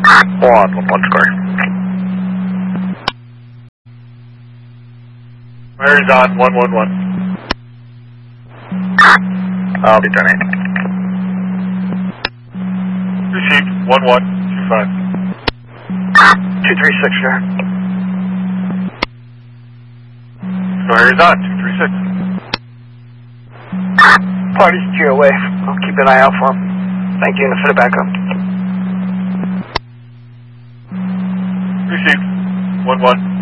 1 square. Fire's on 111. I'll be done. Received 1125. 236, sir. Fire's on 236. Party's GOA. I'll keep an eye out for him. Thank you, and for the backup. Received 11.